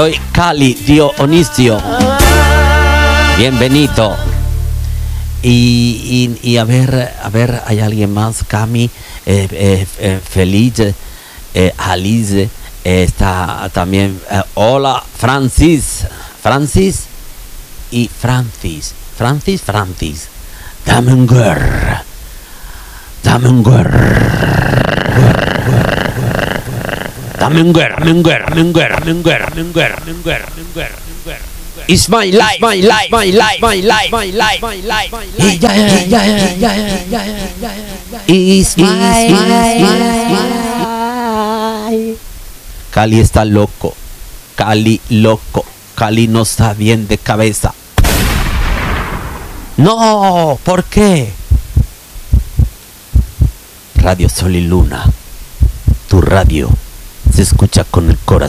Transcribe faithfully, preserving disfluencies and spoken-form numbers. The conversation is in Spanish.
soy Cali Dionisio. Bienvenido. Y, y, y a ver, a ver, hay alguien más, Cami, eh, eh, eh, Feliz, eh, Alice, eh, está también, eh, hola, Francis, Francis y Francis, Francis, Francis, dame un guerra, dame un guerra, dame un guerra, dame un guerra, dame un guerra, dame un guerra, dame un guerra, dame un guerra, dame un guerra, dame un guerra. It's my life, my life, my life, my life, my life, my life, my life. Yeah, yeah, yeah, yeah, yeah, yeah, yeah, yeah. It's my life. Cali está loco, Cali loco, Cali no está bien de cabeza. No, ¿por qué? Radio Sol y Luna, tu radio se escucha con el corazón.